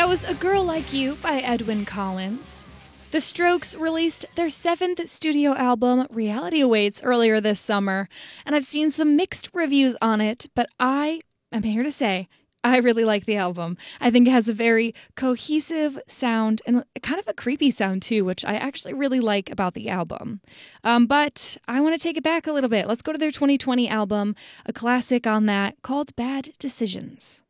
That was A Girl Like You by Edwyn Collins. The Strokes released their 7th studio album, Reality Awaits, earlier this summer, and I've seen some mixed reviews on it, but I am here to say I really like the album. I think it has a very cohesive sound and kind of a creepy sound too, which I actually really like about the album. But I want to take it back a little bit. Let's go to their 2020 album, a classic on that called Bad Decisions.